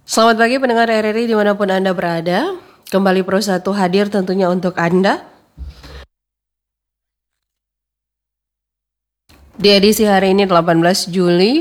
Selamat pagi pendengar RRI dimanapun Anda berada. Kembali Pro 1 hadir tentunya untuk Anda. Di edisi hari ini 18 Juli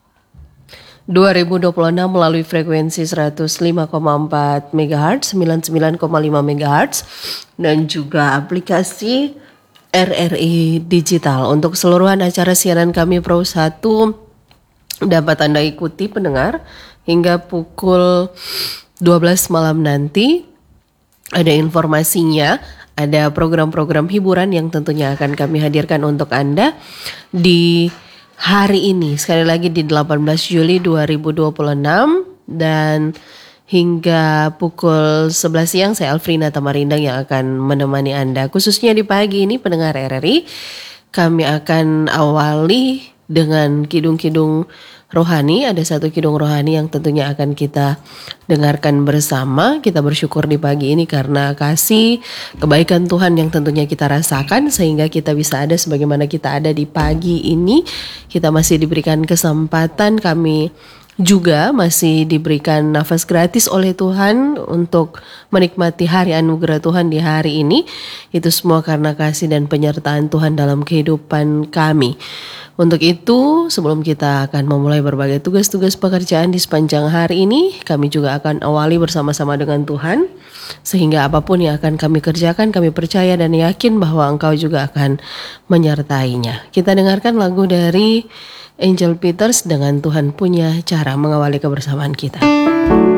2026 melalui frekuensi 105,4 MHz, 99,5 MHz dan juga aplikasi RRI Digital. Untuk keseluruhan acara siaran kami Pro 1 dapat Anda ikuti pendengar hingga pukul 12 malam nanti. Ada informasinya, ada program-program hiburan yang tentunya akan kami hadirkan untuk Anda di hari ini. Sekali lagi di 18 Juli 2026 dan hingga pukul 11 siang saya Alfrina Tamarindang yang akan menemani Anda. Khususnya di pagi ini pendengar RRI, kami akan awali dengan kidung-kidung rohani. Ada satu kidung rohani yang tentunya akan kita dengarkan bersama. Kita bersyukur di pagi ini karena kasih kebaikan Tuhan yang tentunya kita rasakan sehingga kita bisa ada sebagaimana kita ada di pagi ini. Kita masih diberikan kesempatan, kami juga masih diberikan nafas gratis oleh Tuhan untuk menikmati hari anugerah Tuhan di hari ini. Itu semua karena kasih dan penyertaan Tuhan dalam kehidupan kami. Untuk itu, sebelum kita akan memulai berbagai tugas-tugas pekerjaan di sepanjang hari ini, kami juga akan awali bersama-sama dengan Tuhan. Sehingga apapun yang akan kami kerjakan, kami percaya dan yakin bahwa Engkau juga akan menyertainya. Kita dengarkan lagu dari Angel Peters dengan Tuhan Punya Cara mengawali kebersamaan kita.